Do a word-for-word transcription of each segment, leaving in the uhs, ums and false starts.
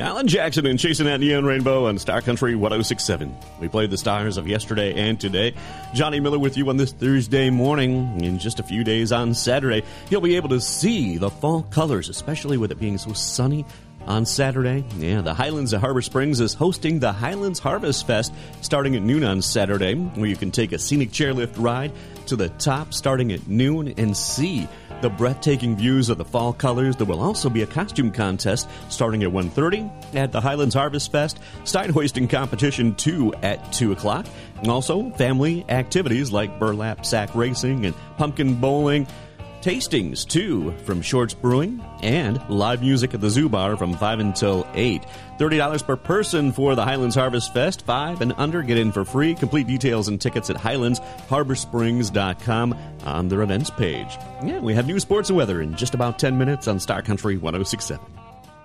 Alan Jackson and Chasing That Neon Rainbow on Star Country one oh six point seven. We played the stars of yesterday and today. Johnny Miller with you on this Thursday morning. In just a few days on Saturday, you'll be able to see the fall colors, especially with it being so sunny on Saturday. Yeah, the Highlands of Harbor Springs is hosting the Highlands Harvest Fest starting at noon on Saturday, where you can take a scenic chairlift ride to the top starting at noon and see the breathtaking views of the fall colors. There will also be a costume contest starting at one thirty at the Highlands Harvest Fest, stein hoisting competition two at two o'clock, and also family activities like burlap sack racing and pumpkin bowling, tastings, too, from Shorts Brewing, and live music at the Zoo Bar from five until eight. thirty dollars per person for the Highlands Harvest Fest. Five and under get in for free. Complete details and tickets at highlands harbor springs dot com on their events page. Yeah, we have news, sports, and weather in just about ten minutes on Star Country one oh six point seven.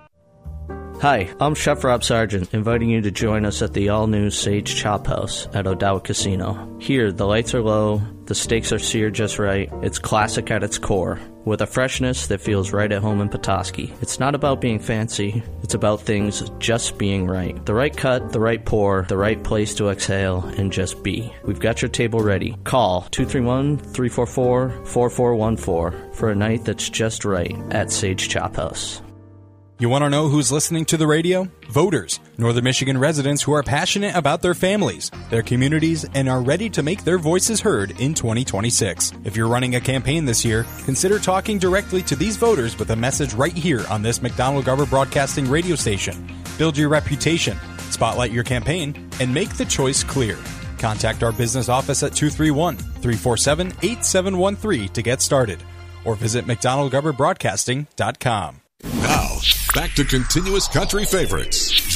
Hi, I'm Chef Rob Sargent, inviting you to join us at the all-new Sage Chop House at O'Dowd Casino. Here, the lights are low, the steaks are seared just right, it's classic at its core, with a freshness that feels right at home in Petoskey. It's not about being fancy, it's about things just being right. The right cut, the right pour, the right place to exhale and just be. We've got your table ready. Call two three one, three four four, four four one four for a night that's just right at Sage Chop House. You want to know who's listening to the radio? Voters, Northern Michigan residents who are passionate about their families, their communities, and are ready to make their voices heard in twenty twenty-six. If you're running a campaign this year, consider talking directly to these voters with a message right here on this McDonald-Garber Broadcasting radio station. Build your reputation, spotlight your campaign, and make the choice clear. Contact our business office at two three one, three four seven, eight seven one three to get started, or visit mcdonald garber broadcasting dot com. Now, back to continuous country favorites.